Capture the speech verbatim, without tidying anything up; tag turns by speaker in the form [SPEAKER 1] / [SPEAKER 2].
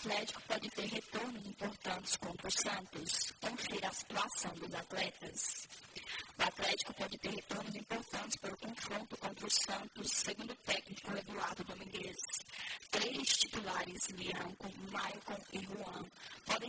[SPEAKER 1] Atlético pode ter retornos importantes contra o Santos. Confira a situação dos atletas. O Atlético pode ter retornos importantes para o confronto contra o Santos, segundo o técnico Eduardo Domingues. Três titulares virão com Maicon e Juan,